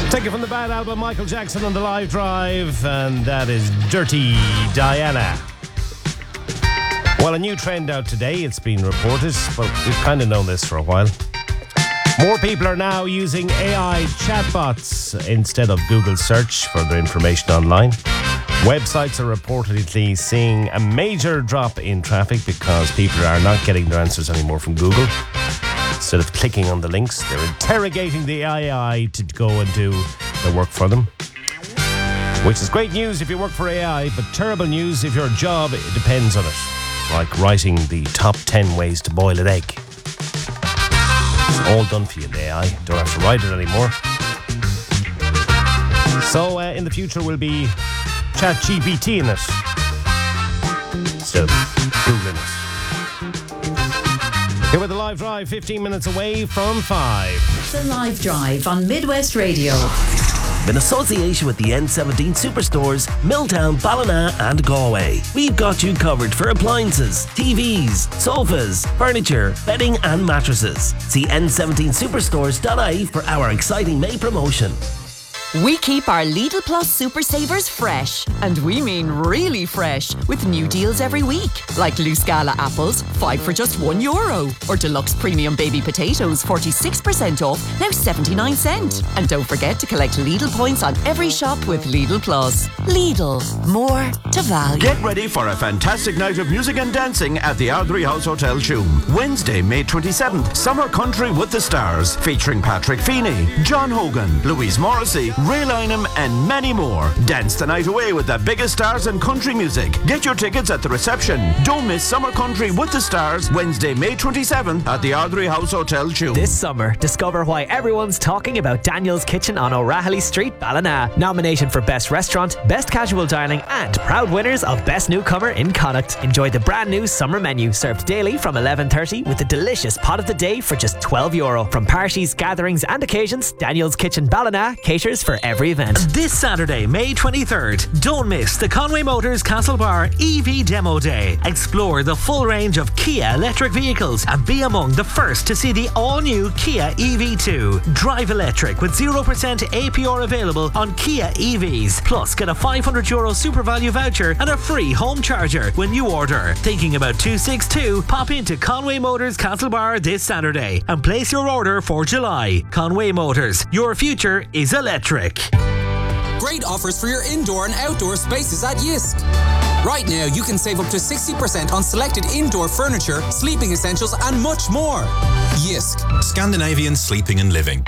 Take it from the bad album, Michael Jackson on the Live Drive, and that is Dirty Diana. Well, a new trend out today, it's been reported, but we've kind of known this for a while. More people are now using AI chatbots instead of Google search for their information online. Websites are reportedly seeing a major drop in traffic because people are not getting their answers anymore from Google. Instead of clicking on the links, they're interrogating the AI to go and do the work for them. Which is great news if you work for AI, but terrible news if your job depends on it. Like writing the top 10 ways to boil an egg. It's all done for you in the AI. Don't have to write it anymore. So in the future will be ChatGPT in it. Instead of Googling it. Here with the Live Drive, 15 minutes away from 5. The Live Drive on Midwest Radio. In association with the N17 Superstores, Milltown, Ballina and Galway. We've got you covered for appliances, TVs, sofas, furniture, bedding and mattresses. See n17superstores.ie for our exciting May promotion. We keep our Lidl Plus Super Savers fresh, and we mean really fresh, with new deals every week. Like loose Gala apples, 5 for just €1. Or deluxe premium baby potatoes, 46% off, now 79 cents. And don't forget to collect Lidl points on every shop with Lidl Plus. Lidl, more to value. Get ready for a fantastic night of music and dancing at the Ardrey House Hotel Tuam. Wednesday, May 27th, Summer Country with the Stars, featuring Patrick Feeney, John Hogan, Louise Morrissey, Ray Lynham and many more. Dance the night away with the biggest stars in country music. Get your tickets at the reception. Don't miss Summer Country with the Stars, Wednesday, May 27th at the Ardrey House Hotel Tuam. This summer, discover why everyone's talking about Daniel's Kitchen on O'Rahilly Street, Ballina. Nominated for Best Restaurant, Best Casual Dining and proud winners of Best Newcomer in Connacht. Enjoy the brand new summer menu served daily from 11:30 with a delicious pot of the day for just €12. From parties, gatherings and occasions, Daniel's Kitchen Ballina caters for every event. This Saturday, May 23rd, don't miss the Conway Motors Castlebar EV Demo Day. Explore the full range of Kia electric vehicles and be among the first to see the all-new Kia EV2. Drive electric with 0% APR available on Kia EVs. Plus, get a €500 super value voucher and a free home charger when you order. Thinking about 262? Pop into Conway Motors Castlebar this Saturday and place your order for July. Conway Motors, your future is electric. Great offers for your indoor and outdoor spaces at Yisk. Right now, you can save up to 60% on selected indoor furniture, sleeping essentials, and much more. Yisk. Scandinavian sleeping and living.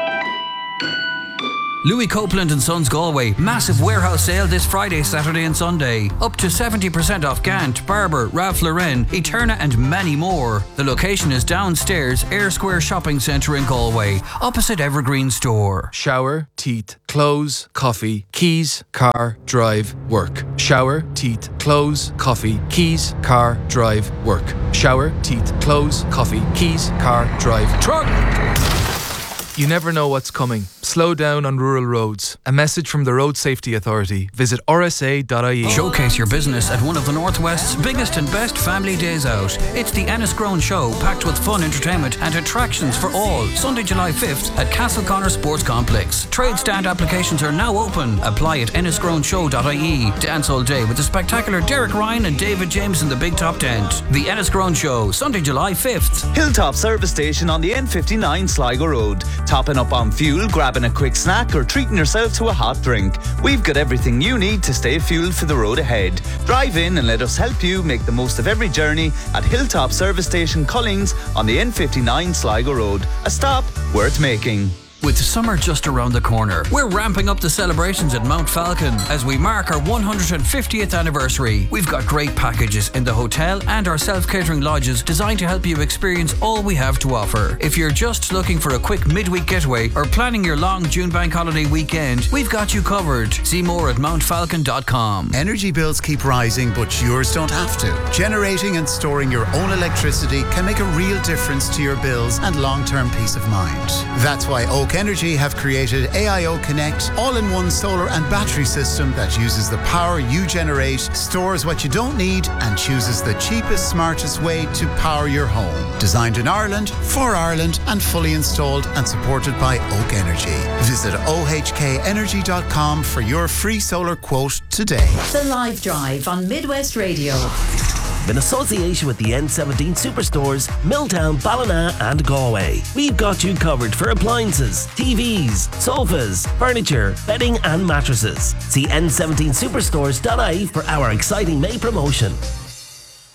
Louis Copeland & Sons Galway. Massive warehouse sale this Friday, Saturday and Sunday. Up to 70% off Gant, Barber, Ralph Lauren, Eterna and many more. The location is downstairs, Air Square Shopping Centre in Galway, opposite Evergreen Store. Shower, teeth, clothes, coffee, keys, car, drive, work. Shower, teeth, clothes, coffee, keys, car, drive, work. Shower, teeth, clothes, coffee, keys, car, drive, truck! You never know what's coming. Slow down on rural roads. A message from the Road Safety Authority. Visit rsa.ie. Showcase your business at one of the Northwest's biggest and best family days out. It's the Enniscrone Show, packed with fun, entertainment and attractions for all. Sunday, July 5th at Castleconnor Sports Complex. Trade stand applications are now open. Apply at enniscroneshow.ie. Dance all day with the spectacular Derek Ryan and David James in the Big Top Tent. The Enniscrone Show, Sunday, July 5th. Hilltop Service Station on the N59 Sligo Road. Topping up on fuel, grabbing a quick snack or treating yourself to a hot drink. We've got everything you need to stay fueled for the road ahead. Drive in and let us help you make the most of every journey at Hilltop Service Station Cullings on the N59 Sligo Road. A stop worth making. With summer just around the corner, we're ramping up the celebrations at Mount Falcon as we mark our 150th anniversary. We've got great packages in the hotel and our self-catering lodges designed to help you experience all we have to offer. If you're just looking for a quick midweek getaway or planning your long June bank holiday weekend, we've got you covered. See more at mountfalcon.com. Energy bills keep rising, but yours don't have to. Generating and storing your own electricity can make a real difference to your bills and long-term peace of mind. That's why OK Energy have created AIO Connect, all-in-one solar and battery system that uses the power you generate, stores what you don't need, and chooses the cheapest, smartest way to power your home. Designed in Ireland, for Ireland, and fully installed and supported by Oak Energy. Visit ohkenergy.com for your free solar quote today. The Live Drive on Midwest Radio. In association with the N17 Superstores, Milltown, Ballina and Galway. We've got you covered for appliances, TVs, sofas, furniture, bedding and mattresses. See n17superstores.ie for our exciting May promotion.